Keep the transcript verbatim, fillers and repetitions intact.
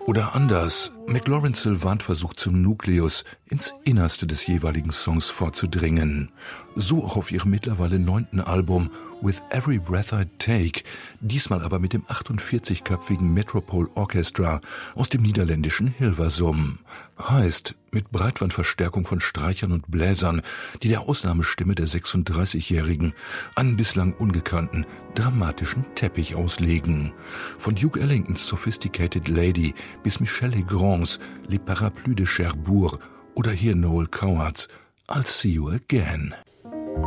Oder anders, McLaurin Sylvant versucht zum Nukleus, ins Innerste des jeweiligen Songs vorzudringen. So auch auf ihrem mittlerweile neunten Album With Every Breath I Take, diesmal aber mit dem achtundvierzigköpfigen Metropole Orchestra aus dem niederländischen Hilversum. Heißt, mit Breitbandverstärkung von Streichern und Bläsern, die der Ausnahmestimme der sechsunddreißigjährigen einen bislang ungekannten, dramatischen Teppich auslegen. Von Duke Ellingtons Sophisticated Lady bis Michel Legrands Les Parapluies de Cherbourg oder hier Noel Cowards I'll See You Again.